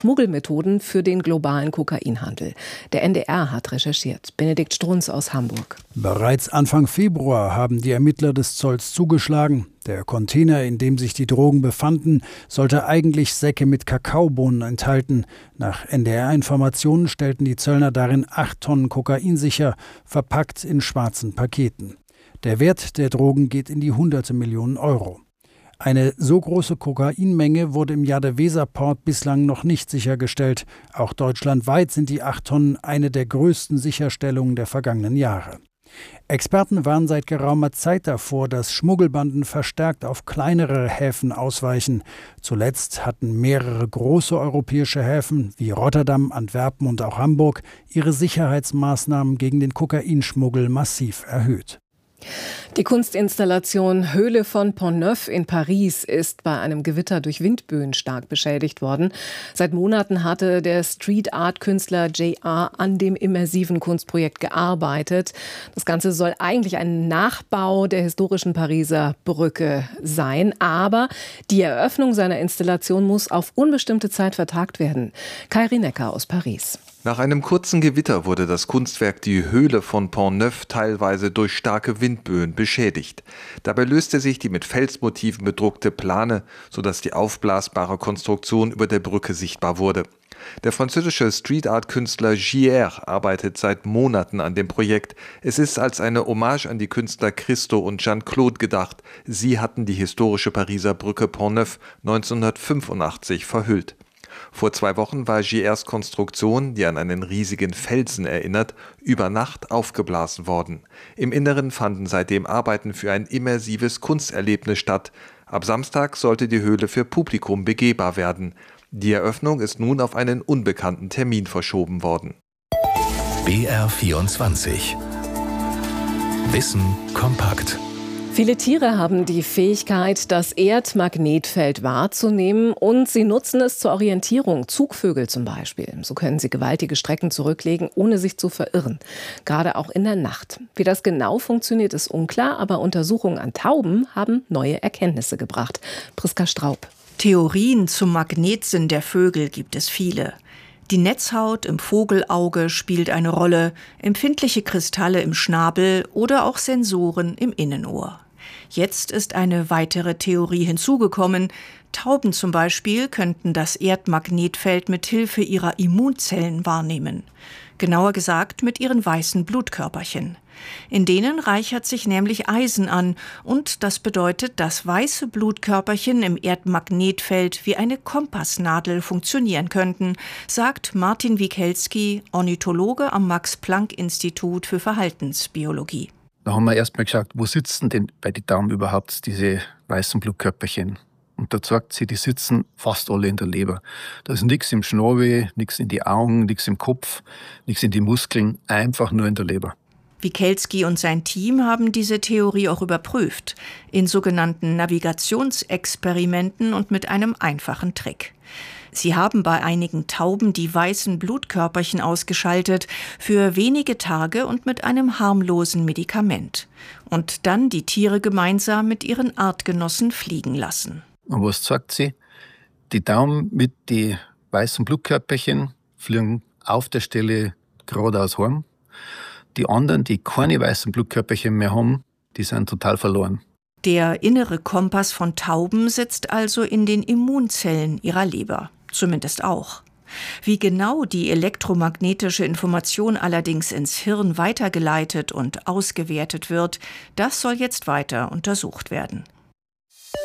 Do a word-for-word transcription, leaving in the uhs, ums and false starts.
Schmuggelmethoden für den globalen Kokainhandel. Der N D R hat recherchiert. Benedikt Strunz aus Hamburg. Bereits Anfang Februar haben die Ermittler des Zolls zugeschlagen. Der Container, in dem sich die Drogen befanden, sollte eigentlich Säcke mit Kakaobohnen enthalten. Nach N D R-Informationen stellten die Zöllner darin acht Tonnen Kokain sicher, verpackt in schwarzen Paketen. Der Wert der Drogen geht in die hunderte Millionen Euro. Eine so große Kokainmenge wurde im Jade-Weser-Port bislang noch nicht sichergestellt. Auch deutschlandweit sind die acht Tonnen eine der größten Sicherstellungen der vergangenen Jahre. Experten warnen seit geraumer Zeit davor, dass Schmuggelbanden verstärkt auf kleinere Häfen ausweichen. Zuletzt hatten mehrere große europäische Häfen wie Rotterdam, Antwerpen und auch Hamburg ihre Sicherheitsmaßnahmen gegen den Kokainschmuggel massiv erhöht. Die Kunstinstallation Höhle von Pont-Neuf in Paris ist bei einem Gewitter durch Windböen stark beschädigt worden. Seit Monaten hatte der Street-Art-Künstler J R an dem immersiven Kunstprojekt gearbeitet. Das Ganze soll eigentlich ein Nachbau der historischen Pariser Brücke sein. Aber die Eröffnung seiner Installation muss auf unbestimmte Zeit vertagt werden. Kai Rinecker aus Paris. Nach einem kurzen Gewitter wurde das Kunstwerk Die Höhle von Pont-Neuf teilweise durch starke Windböen beschädigt. Dabei löste sich die mit Felsmotiven bedruckte Plane, sodass die aufblasbare Konstruktion über der Brücke sichtbar wurde. Der französische Street-Art-Künstler J R arbeitet seit Monaten an dem Projekt. Es ist als eine Hommage an die Künstler Christo und Jeanne-Claude gedacht. Sie hatten die historische Pariser Brücke Pont-Neuf neunzehnhundertfünfundachtzig verhüllt. Vor zwei Wochen war J Rs Konstruktion, die an einen riesigen Felsen erinnert, über Nacht aufgeblasen worden. Im Inneren fanden seitdem Arbeiten für ein immersives Kunsterlebnis statt. Ab Samstag sollte die Höhle für Publikum begehbar werden. Die Eröffnung ist nun auf einen unbekannten Termin verschoben worden. B R vierundzwanzig. Wissen kompakt. Viele Tiere haben die Fähigkeit, das Erdmagnetfeld wahrzunehmen und sie nutzen es zur Orientierung. Zugvögel zum Beispiel. So können sie gewaltige Strecken zurücklegen, ohne sich zu verirren. Gerade auch in der Nacht. Wie das genau funktioniert, ist unklar, aber Untersuchungen an Tauben haben neue Erkenntnisse gebracht. Priska Straub. Theorien zum Magnetsinn der Vögel gibt es viele. Die Netzhaut im Vogelauge spielt eine Rolle, empfindliche Kristalle im Schnabel oder auch Sensoren im Innenohr. Jetzt ist eine weitere Theorie hinzugekommen. Tauben zum Beispiel könnten das Erdmagnetfeld mit Hilfe ihrer Immunzellen wahrnehmen. Genauer gesagt mit ihren weißen Blutkörperchen. In denen reichert sich nämlich Eisen an und das bedeutet, dass weiße Blutkörperchen im Erdmagnetfeld wie eine Kompassnadel funktionieren könnten, sagt Martin Wiekelski, Ornithologe am Max-Planck-Institut für Verhaltensbiologie. Da haben wir erstmal geschaut, wo sitzen denn bei den Tauben überhaupt diese weißen Blutkörperchen? Und da zeigt sie, die sitzen fast alle in der Leber. Da ist nichts im Schnabel, nichts in die Augen, nichts im Kopf, nichts in die Muskeln, einfach nur in der Leber. Wiekelski und sein Team haben diese Theorie auch überprüft, in sogenannten Navigationsexperimenten und mit einem einfachen Trick. Sie haben bei einigen Tauben die weißen Blutkörperchen ausgeschaltet, für wenige Tage und mit einem harmlosen Medikament. Und dann die Tiere gemeinsam mit ihren Artgenossen fliegen lassen. Und was sagt sie? Die Tauben mit den weißen Blutkörperchen fliegen auf der Stelle geradeaus heim. Die anderen, die keine weißen Blutkörperchen mehr haben, die sind total verloren. Der innere Kompass von Tauben sitzt also in den Immunzellen ihrer Leber. Zumindest auch. Wie genau die elektromagnetische Information allerdings ins Hirn weitergeleitet und ausgewertet wird, das soll jetzt weiter untersucht werden.